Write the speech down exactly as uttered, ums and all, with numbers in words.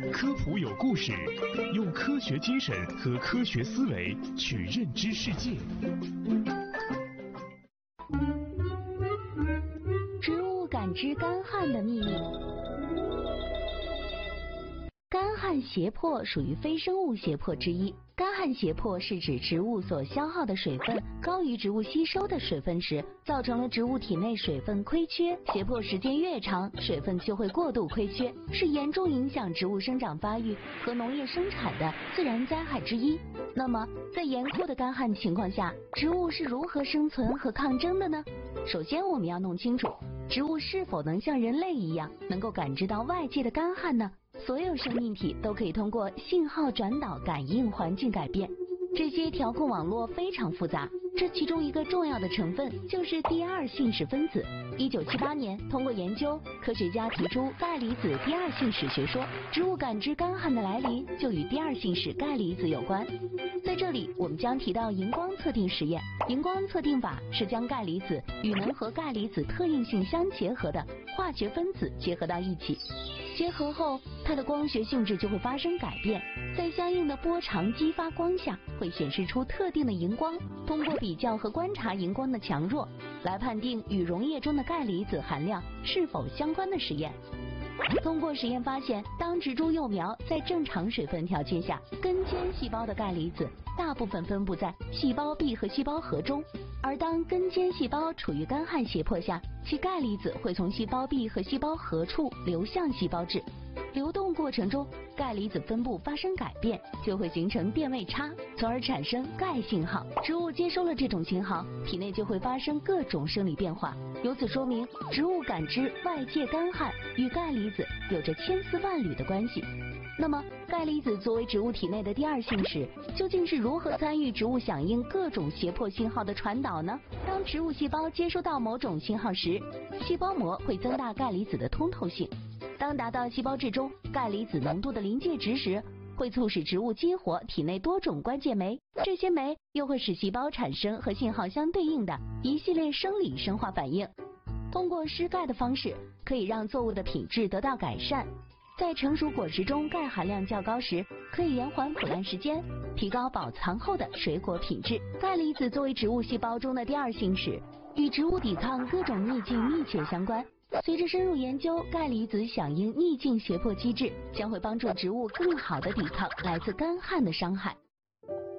科普有故事，用科学精神和科学思维去认知世界。 植物感知干旱的秘密。干旱胁迫属于非生物胁迫之一。干旱胁迫是指植物所消耗的水分高于植物吸收的水分时，造成了植物体内水分亏缺。胁迫时间越长，水分就会过度亏缺，是严重影响植物生长发育和农业生产的自然灾害之一。那么，在严酷的干旱情况下，植物是如何生存和抗争的呢？首先，我们要弄清楚，植物是否能像人类一样，能够感知到外界的干旱呢？所有生命体都可以通过信号转导感应环境改变，这些调控网络非常复杂，这其中一个重要的成分就是第二性质分子。一九七八年，通过研究，科学家提出钙离子第二性质学说，植物感知干旱的来临就与第二性质钙离子有关。在这里，我们将提到荧光测定实验。荧光测定法是将钙离子与能和钙离子特应性相结合的化学分子结合到一起，结合后，它的光学性质就会发生改变，在相应的波长激发光下，会显示出特定的荧光。通过比较和观察荧光的强弱，来判定与溶液中的钙离子含量是否相关的实验。通过实验发现，当植株幼苗在正常水分条件下，根尖细胞的钙离子大部分分布在细胞壁和细胞核中，而当根尖细胞处于干旱胁迫下，其钙离子会从细胞壁和细胞核处流向细胞质。流动过程中，钙离子分布发生改变，就会形成电位差，从而产生钙信号。植物接收了这种信号，体内就会发生各种生理变化。由此说明，植物感知外界干旱与钙离子有着千丝万缕的关系。那么，钙离子作为植物体内的第二性质，究竟是如何参与植物响应各种胁迫信号的传导呢？当植物细胞接收到某种信号时，细胞膜会增大钙离子的通透性。当达到细胞质中钙离子浓度的临界值时，会促使植物激活体内多种关键酶，这些酶又会使细胞产生和信号相对应的一系列生理生化反应。通过施钙的方式，可以让作物的品质得到改善。在成熟果实中钙含量较高时，可以延缓腐烂时间，提高保藏后的水果品质。钙离子作为植物细胞中的第二性质，与植物抵抗各种逆境密切相关。随着深入研究，钙离子响应逆境胁迫机制，将会帮助植物更好地抵抗来自干旱的伤害。